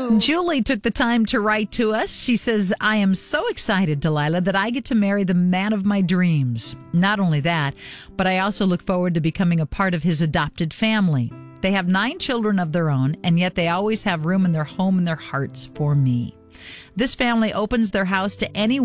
Julie took the time to write to us. She says, I am so excited, Delilah, that I get to marry the man of my dreams. Not only that, but I also look forward to becoming a part of his adopted family. They have 9 children of their own, and yet they always have room in their home and their hearts for me. This family opens their house to anyone